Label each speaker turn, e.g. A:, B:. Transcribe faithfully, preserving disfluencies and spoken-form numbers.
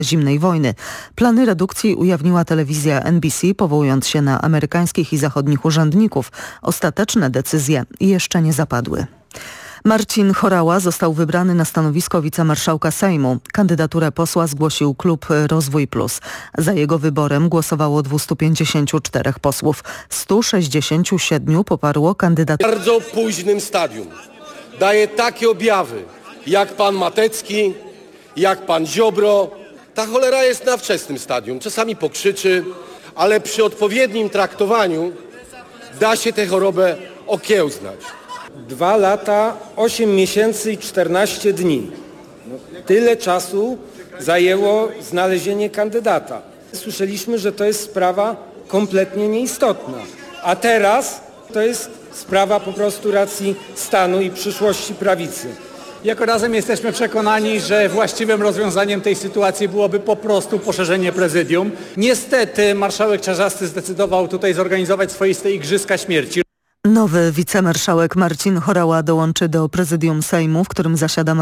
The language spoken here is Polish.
A: zimnej wojny. Plany redukcji ujawniła telewizja N B C, powołując się na amerykańskich i zachodnich urzędników. Ostateczne decyzje jeszcze nie zapadły. Marcin Horała został wybrany na stanowisko wicemarszałka Sejmu. Kandydaturę posła zgłosił klub Rozwój Plus. Za jego wyborem głosowało dwieście pięćdziesiąt cztery posłów. sto sześćdziesiąt siedem poparło kandydaturę.
B: W bardzo późnym stadium daje takie objawy jak pan Matecki, jak pan Ziobro. Ta cholera jest na wczesnym stadium. Czasami pokrzyczy, ale przy odpowiednim traktowaniu da się tę chorobę okiełznać.
C: Dwa lata, osiem miesięcy i czternaście dni. No, tyle czasu zajęło znalezienie kandydata. Słyszeliśmy, że to jest sprawa kompletnie nieistotna. A teraz to jest sprawa po prostu racji stanu i przyszłości prawicy.
D: Jako Razem jesteśmy przekonani, że właściwym rozwiązaniem tej sytuacji byłoby po prostu poszerzenie prezydium. Niestety marszałek Czarzasty zdecydował tutaj zorganizować swoiste igrzyska śmierci.
A: Nowy wicemarszałek Marcin Horała dołączy do prezydium Sejmu, w którym zasiada